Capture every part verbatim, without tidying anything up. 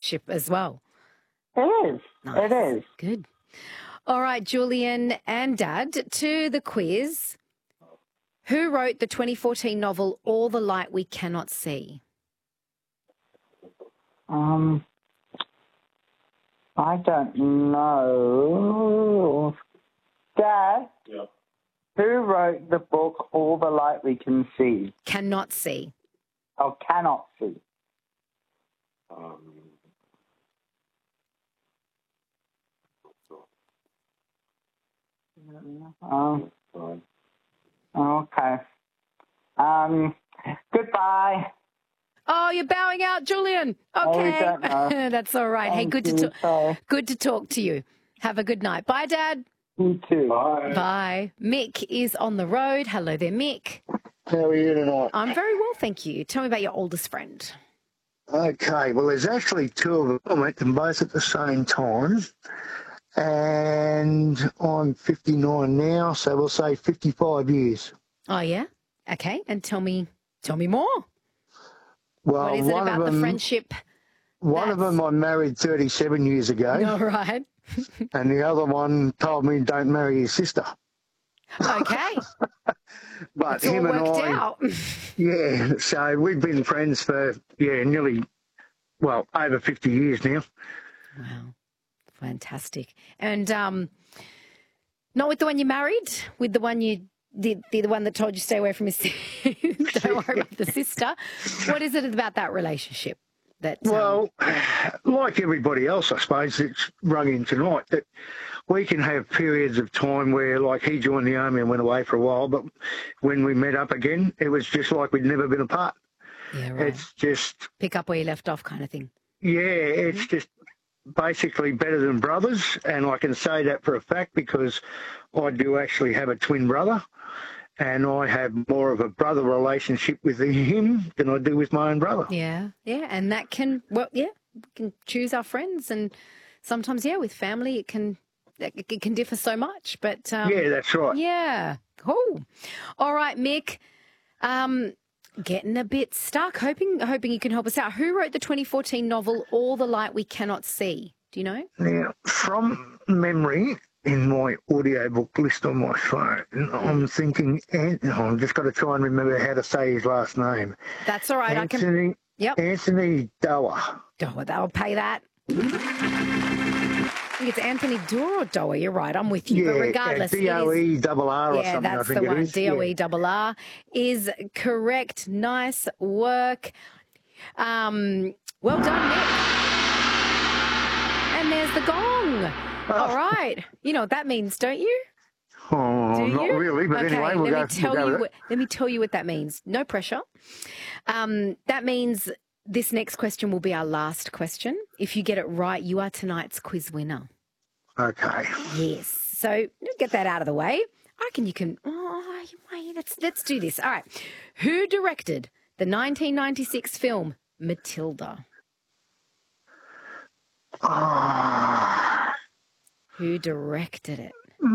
friendship as well. It is. Nice. It is. Good. All right, Julian and Dad, to the quiz. Who wrote the twenty fourteen novel All the Light We Cannot See? Um, I don't know. Dad? Yeah. Who wrote the book All the Light We Can See? Cannot see. Or cannot see? Um, Um, okay. Um, goodbye. Oh, you're bowing out, Julian. Oh, we Okay. don't know. That's all right. Hey, Thank good to you. talk. Sorry. Good to talk to you. Have a good night. Bye, Dad. You too. Bye. Bye. Mick is on the road. Hello there, Mick. How are you tonight? I'm very well, thank you. Tell me about your oldest friend. Okay, well, there's actually two of them. I met them both at the same time. And I'm fifty-nine now, so we'll say fifty-five years. Oh, yeah? Okay. And tell me, tell me more. Well, What is it one about of them, the friendship? One of that's- them I married thirty-seven years ago, All right. and the other one told me don't marry his sister. Okay. But It's all him and worked I, out. yeah, so we've been friends for, yeah, nearly, well, over fifty years now. Wow. Fantastic. And um, not with the one you married, with the one you did, the, the one that told you stay away from his don't worry about the sister. What is it about that relationship that um, Well, like everybody else, I suppose, it's rung in tonight, that we can have periods of time where, like, he joined the army and went away for a while, but when we met up again, it was just like we'd never been apart. yeah, right. It's just, pick up where you left off kind of thing? yeah, it's just basically better than brothers, and I can say that for a fact because I do actually have a twin brother, and I have more of a brother relationship with him than I do with my own brother. Yeah, yeah. And that can, well, yeah, we can choose our friends, and sometimes, yeah, with family, it can it it can differ so much. But um, Yeah, that's right. yeah, cool. All right, Mick. Um, getting a bit stuck. Hoping, hoping you can help us out. Who wrote the twenty fourteen novel All the Light We Cannot See? Do you know? Now, from memory, in my audiobook list on my phone, I'm thinking, An- oh, I've just got to try and remember how to say his last name. That's all right. I can. Anthony, Yep. Anthony Doerr. Oh, they'll pay that. I think it's Anthony Doerr or Doerr. You're right. I'm with you. Yeah, but regardless, D O E double R or yeah, something, I that's think the it one. is. D O E Yeah. double R is correct. Nice work. Um, well done, Nick. And there's the gong. All right. You know what that means, don't you? Oh, Do not you? really, but okay, anyway, we'll let go, me tell we'll go you. with What, let me tell you what that means. No pressure. Um, that means this next question will be our last question. If you get it right, you are tonight's quiz winner. it. Okay. Yes. So get that out of the way. I reckon you can. Oh, let's let's do this. All right. Who directed the nineteen ninety-six film Matilda? Oh, Who directed it?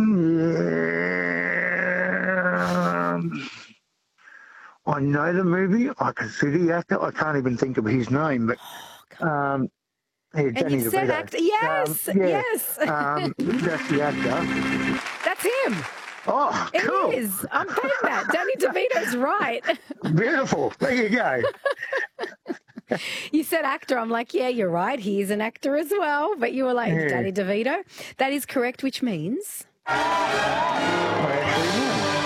yeah. I know the movie. I can see the actor. I can't even think of his name, but um, yeah, And Danny you said DeVito. actor. Yes. Um, yeah, Yes. um, that's the actor. That's him. Oh, cool. It is. I'm betting that. Danny DeVito's right. Beautiful. There you go. You said actor. I'm like, yeah, you're right. He is an actor as well. But you were like, Yeah. Danny DeVito. That is correct, which means I actually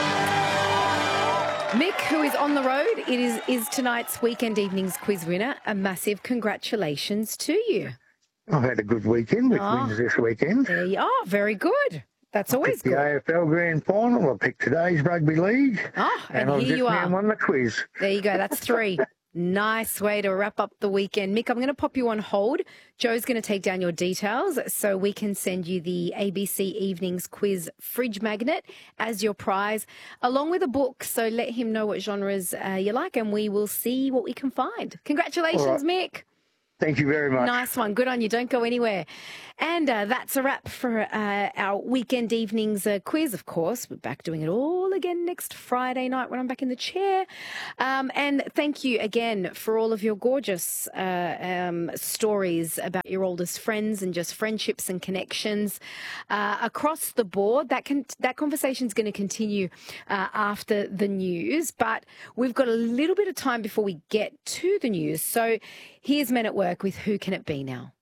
Mick, who is on the road, it is, is tonight's Weekend Evenings quiz winner. A massive congratulations to you. know. I've had a good weekend with Oh. wins this weekend. There you are. Very good. That's always The good. A F L Grand Final. I picked today's rugby league. Oh, and, and I've here just you now are. won the quiz. There you go. That's three. Nice way to wrap up the weekend. Mick, I'm going to pop you on hold. Joe's going to take down your details so we can send you the A B C Evenings Quiz fridge magnet as your prize, along with a book. So let him know what genres uh, you like and we will see what we can find. Congratulations, All right. Mick. Thank you very much. Nice one. Good on you. Don't go anywhere. And uh, that's a wrap for uh, our weekend evenings uh, quiz, of course. We're back doing it all again next Friday night when I'm back in the chair. Um, and thank you again for all of your gorgeous uh, um, stories about your oldest friends and just friendships and connections uh, across the board. That can that conversation is going to continue uh, after the news, but we've got a little bit of time before we get to the news. So here's Men at Work with Who Can It Be Now?